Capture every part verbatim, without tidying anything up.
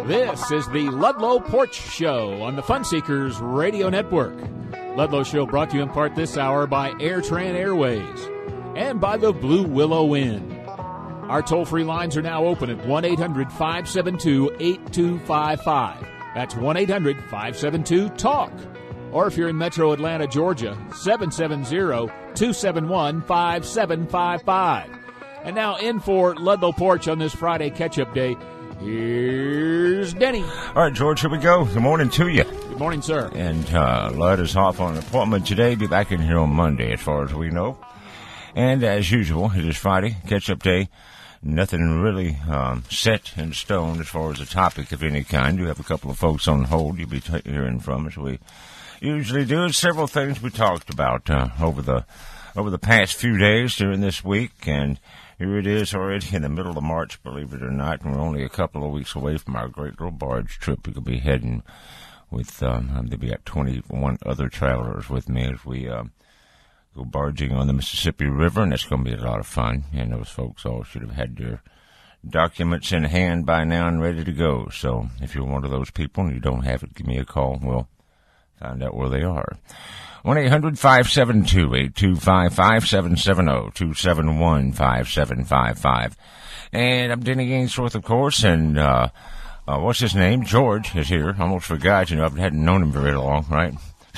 This is the Ludlow Porch Show on the Funseekers Radio Network. Ludlow Show brought to you in part this hour by AirTran Airways and by the Blue Willow Inn. Our toll-free lines are now open at one eight hundred five seven two eight two five five. That's one eight hundred five seven two talk. Or if you're in Metro Atlanta, Georgia, seven seven zero two seven one five seven five five. And now in for Ludlow Porch on this Friday catch-up day, here's Denny. All right, George, here we go. Good morning to you. Good morning, sir. And uh, Lud is off on an appointment today. Be back in here on Monday, as far as we know. And as usual, it is Friday, catch-up day. Nothing really um, set in stone as far as a topic of any kind. You have a couple of folks on hold you'll be t- hearing from us. We usually do several things we talked about uh, over the over the past few days during this week, and here it is already in the middle of March, believe it or not, and we're only a couple of weeks away from our great little barge trip. We could be heading with, um, I think we got twenty-one other travelers with me as we uh, go barging on the Mississippi River, and it's going to be a lot of fun. And those folks all should have had their documents in hand by now and ready to go. So if you're one of those people and you don't have it, give me a call. We'll find out where they are. one eight hundred five seven two eight two five five, seven seven zero two seven one five seven five five. And I'm Denny Ainsworth, of course, and uh, uh, what's his name? George is here. I almost forgot. You know, I hadn't known him very long, right?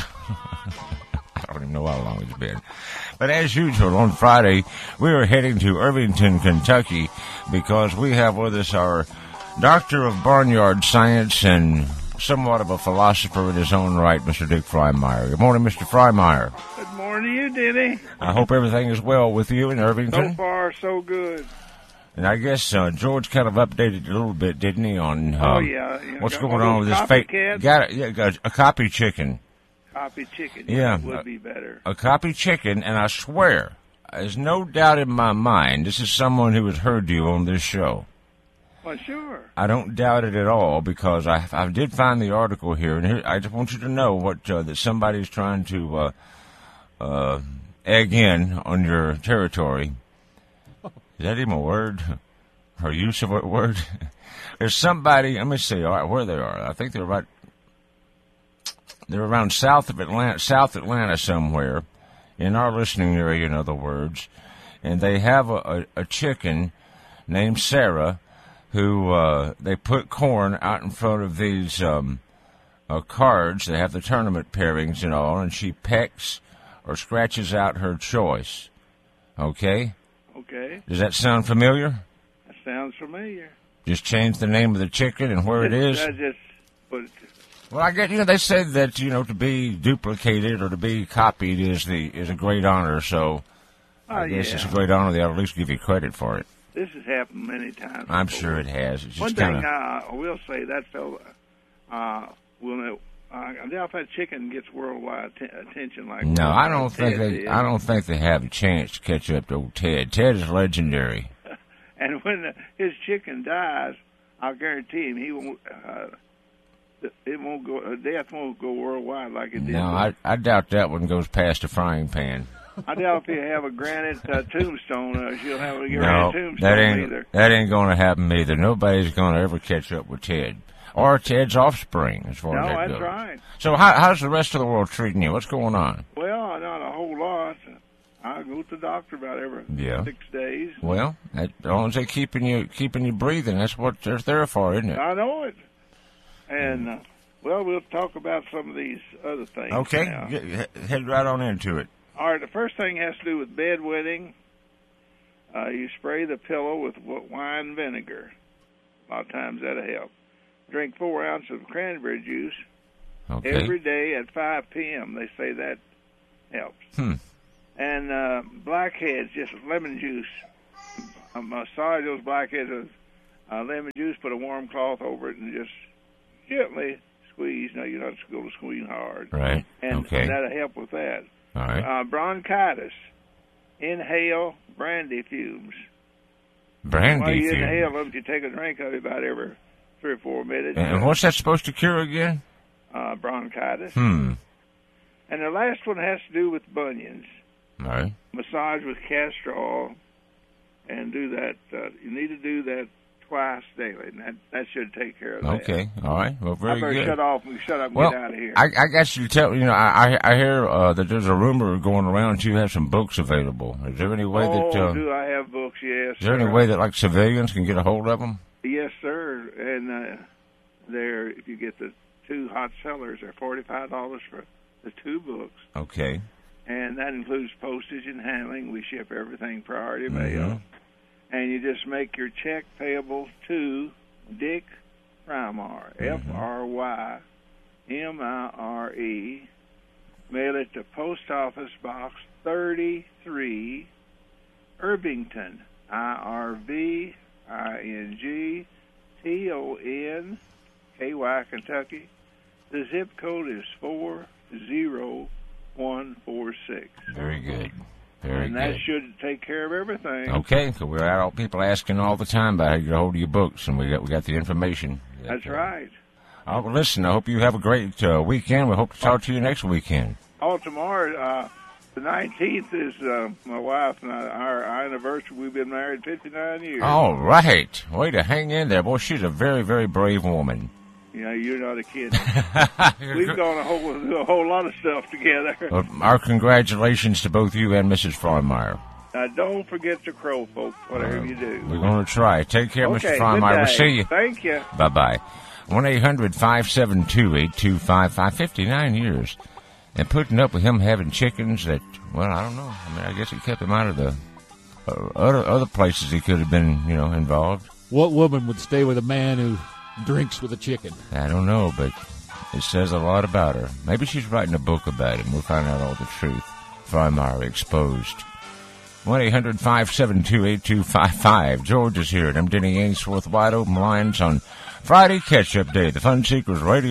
I don't even know how long it's been. But as usual, on Friday, we are heading to Irvington, Kentucky, because we have with us our Doctor of Barnyard Science and somewhat of a philosopher in his own right, Mister Dick Freimeyer. Good morning, Mister Freimeyer. Good morning to you, Denny. I hope everything is well with you in Irvington. So far, so good. And I guess uh, George kind of updated a little bit, didn't he, on um, oh, yeah, yeah. what's got going on with this fake... Cats? Got it, yeah, got a copy chicken. Copy chicken, yeah, would uh, be better. A copy chicken, and I swear, there's no doubt in my mind, this is someone who has heard you on this show. Well, sure. I don't doubt it at all, because I I did find the article here, and here, I just want you to know what uh, that somebody's trying to uh, uh, egg in on your territory. Is that even a word? Or use of a word? There's somebody, let me see all right, where they are. I think they're right, they're around south of Atlanta, South Atlanta somewhere, in our listening area, in other words, and they have a, a, a chicken named Sarah, who uh, they put corn out in front of these um, uh, cards. They have the tournament pairings and all, and she pecks or scratches out her choice. Okay? Okay. Does that sound familiar? That sounds familiar. Just change the name of the chicken and where it is? I just put it. Well, I get, you know, they said that, you know, to be duplicated or to be copied is the is a great honor, so Oh, I guess yeah. it's a great honor. They ought to at least give you credit for it. This has happened many times. I'm before. sure it has. It's just One kind thing of... I will say, that fella, uh, will know, uh, I doubt that chicken gets worldwide t- attention like No, I don't Ted think they. did. I don't think they have a chance to catch up to old Ted. Ted is legendary. And when the, his chicken dies, I'll guarantee him he won't. Uh, it won't go. Uh, death won't go worldwide like it did. No, I, I doubt that one goes past a frying pan. I doubt if you have a granite uh, tombstone, uh, she'll have a granite No, tombstone that ain't either. that ain't going to happen either. Nobody's going to ever catch up with Ted or Ted's offspring, as far No, as that that's goes. right. So, how, how's the rest of the world treating you? What's going on? Well, not a whole lot. I go to the doctor about every Yeah. six days. Well, as long as they're keeping you keeping you breathing, that's what they're there for, isn't it? I know it. And uh, well, we'll talk about some of these other things. Okay, now. Get, he- head right on into it. All right, the first thing has to do with bedwetting. Uh, you spray the pillow with w- wine vinegar. A lot of times that'll help. Drink four ounces of cranberry juice Okay. every day at five p.m. They say that helps. Hmm. And uh, blackheads, just lemon juice. Uh, massage those blackheads with uh, lemon juice, put a warm cloth over it, and just gently squeeze. No, you're not going to squeeze hard. Right. And, Okay. and that'll help with that. All right. Uh, bronchitis. Inhale brandy fumes. Brandy While you fumes. inhale them, you take a drink of it about every three or four minutes. And what's that supposed to cure again? Uh, bronchitis. Hmm. And the last one has to do with bunions. All right. Massage with castor oil, and do that. Uh, you need to do that twice daily. And that, that should take care of that. Okay, all right. Well, very I better good. shut off and shut up and Well, get out of here. I, I guess you tell, you know, I, I hear uh, that there's a rumor going around you have some books available. Is there any way oh, that... Uh, do I have books? Yes. is there any sir. way that, like, civilians can get a hold of them? Yes, sir. And uh, there, if you get the two hot sellers, they're forty-five dollars for the two books. Okay. And that includes postage and handling. We ship everything priority Mm-hmm. mail. And you just make your check payable to Dick Frymire, Mm-hmm. F R Y M I R E. Mail it to Post Office Box thirty-three, Irvington, I R V I N G T O N, K Y, Kentucky. The zip code is four zero one four six. Very good. Very and good. that should take care of everything. Okay, so we're out all people asking all the time about how you get a hold of your books, and we got we got the information. That's uh, right. Oh, well, listen, I hope you have a great uh, weekend. We hope to talk to you next weekend. Oh, tomorrow, uh, the nineteenth is uh, my wife and I, our anniversary. We've been married fifty-nine years. All right. Way to hang in there. Boy, she's a very, very brave woman. You know, you're not a kid. We've gone a whole, a whole lot of stuff together. Well, our congratulations to both you and Missus Frymire. Now, don't forget the crow, folks, whatever Uh, you do. We're going to try. Take care, Okay, Mister Frymire. We'll good day. see you. Thank you. Bye-bye. one eight hundred five seven two eight two five five. fifty-nine years. And putting up with him having chickens that, well, I don't know. I mean, I guess it kept him out of the uh, other other places he could have been, you know, involved. What woman would stay with a man who drinks with a chicken? I don't know, but it says a lot about her. Maybe she's writing a book about him. We'll find out all the truth. Frymire Exposed. one eight hundred five seven two eight two five five. George is here, and I'm Denny Ainsworth. Wide open lines on Friday Catch-Up Day. The Fun Seekers Radio